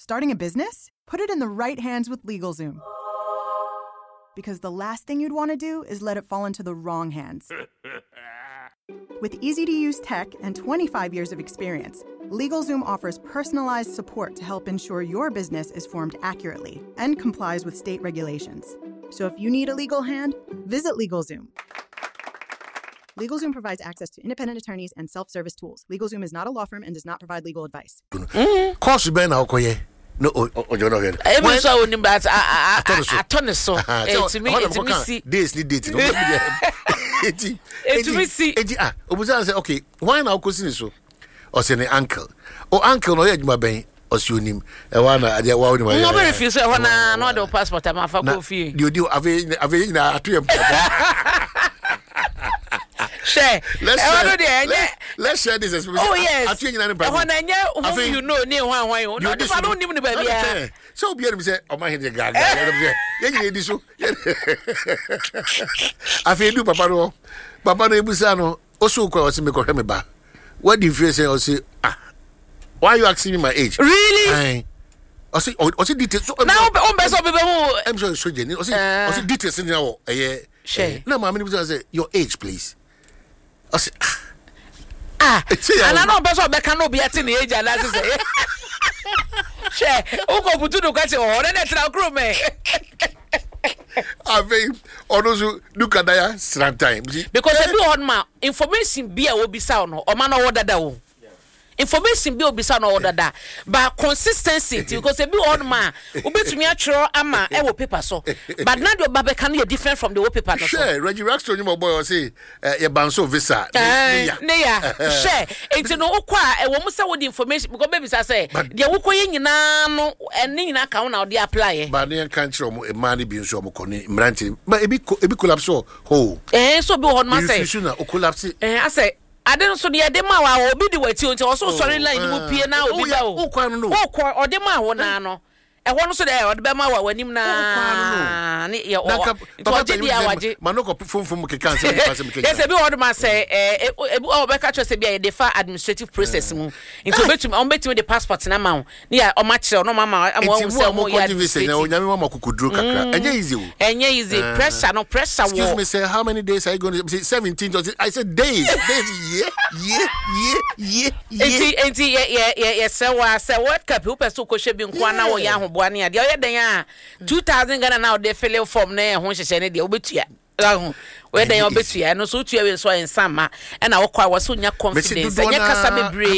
Starting a business? Put it in the right hands with LegalZoom. Because the last thing you'd want to do is let it fall into the wrong hands. With easy-to-use tech and 25 years of experience, LegalZoom offers personalized support to help ensure your business is formed accurately and complies with state regulations. So if you need a legal hand, visit LegalZoom. LegalZoom provides access to independent attorneys and self-service tools. LegalZoom is not a law firm and does not provide legal advice. Course ben okoye. No, you know again. Every so when but I turn so to me see days need date. To me see obuza say okay, why now question so? Or say the uncle. Oh uncle no yeduma ben osunim. E wa na ade wa woni ma. No be refuse e na no the passport am afa ko fie. You ave na atu share. Let's share this experience. Oh yes. You know, near one. I don't even know. So be able to say, "Oh my head, gaga." You need so. I feel you, Papa. Papa no ebusano. Also, ko me ko me ba. What do you feel say? I say, why are you asking me my age? Really? I say details. Now, I'm so Jenny. I say details in now. Share. No, my many say your age, please. I say, and I know person that cannot be at the age and that's say. Share. Who go put to question or then it's now crew me. I think also look at that slant time. Because every one man information be a will be sound or man or that. Information be obisa no order that but consistency because e be one man obetumi atwero ama e wo paper so but now the babe can be different from the wo paper no so sure Reggie Raxton you boy say e banso visa ne ya share enti no okwa e wo mu say wo the information because baby say de wo koye nyina no ene nyina ka wo na wo dey apply but ne kan kire mo e man bi nso mo koni mranti but e bi collapse ho so be one man say you na o collapse I say I don't so the dema wa obi di wati unti also sorry line mu pie na obi ba o ko odema wo na no e ho no so dey odema wa wanim na ne ye o to di awaje manoko fomfom ke kan se pass me ke yes e bi odema say e be ka cho se bi e fa administrative process mu into betum the passport na ma ne ya o ma kire no mama am wo se mo ya visa na onyame mama kokuduro kakra enye easy pressure no pressure wo excuse me say how many days are you going to say 17 I said days yeah yes say what cap who person ko shebi nko na wo ya hoboa ne ade o den a 2000 Ghana na o de fill form na ho hyehye ne de obetua we den obetua no so tua we so ensama e na wo kwa wo so nya confidence nya kasa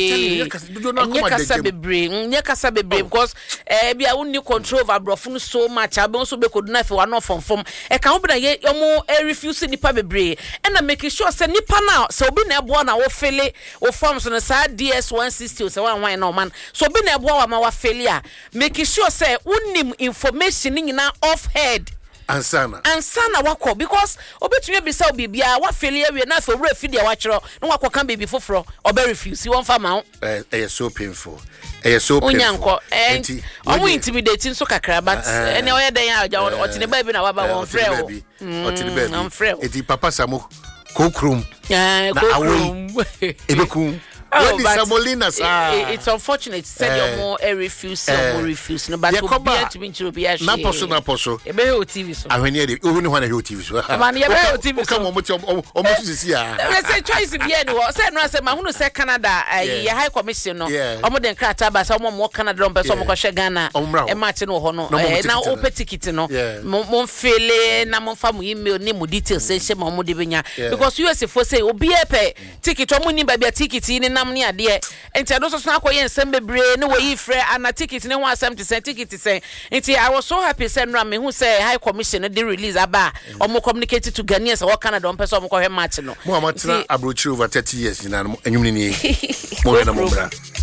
bebre because bia wonni control over brofo no so much abe so be kodu na fe wa no fomfom e kan obi na ye omo refuse nipa bebre e na make sure say nipa na so obi na ebo na wo fill wo form so no sa DS 160 so wan na man so obi na ebo wa ma wa fill a make sure say unnim information nyina off head ansana wako because obetumi bisa obibia wa feli awie na fa wura fidi a wa kyero na wako kan baby foforo obe refuse won fa ma ho so painful unyanko omo intimidating so kakra but ene oye den a otine baby na waba won frɛ o otine baby eti papa samo kokrum kokrum ebekum it's unfortunate said your more refuse no but to be na poso e be o TV so ahwene de ohunu hwana o TV so man ye be o TV so come omo sisi ya we say choice bi any wo say no say ma hunu say Canada ye high commission no omo den krata ba say omo Canada don person omo ko hwe Ghana e match no ho no na o ticket no mo fele na mo fa mo email ni mo details say she mo de benya because US for say obi e pe ticket omo ni ba bia ticket ni nam ni ade enti do so na akoye nsem bebre ne wo yi frɛ ana ticket ne ho asem te say ticket say enti I was so happy say no me hu say high commission dey release aba omo communicate to Ghanaians or Canada on person omo ko hwe match no mo amatena abrochiri over 30 years na enyum ni mo na mo bra